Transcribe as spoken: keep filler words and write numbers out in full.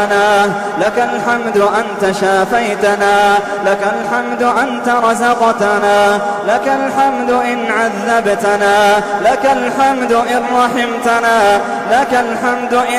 لك الحمد أنت شافيتنا، لك الحمد أنت رزقتنا، لك الحمد إن عذبتنا، لك الحمد إن رحمتنا، لك الحمد إن